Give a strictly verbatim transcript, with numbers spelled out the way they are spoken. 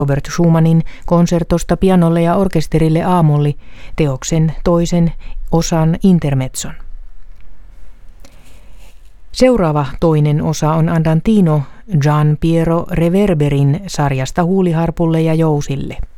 Robert Schumannin konsertosta pianolle ja orkesterille a-molli teoksen toisen osan intermezzon. Seuraava toinen osa on Andantino Gian Piero Reverberin sarjasta huuliharpulle ja jousille.